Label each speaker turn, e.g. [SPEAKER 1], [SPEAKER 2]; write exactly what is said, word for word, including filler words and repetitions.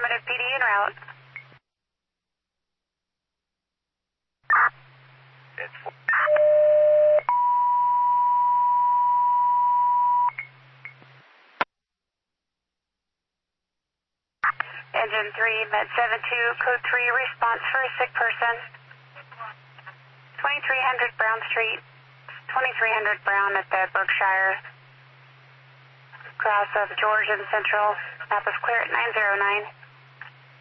[SPEAKER 1] Affirmative, P D en route.
[SPEAKER 2] It's four.
[SPEAKER 1] Engine three, Med seven two, code three, response for a sick person. twenty-three hundred Brown Street, twenty-three hundred Brown at the Berkshire. Cross of George and Central. Map is clear at nine zero nine.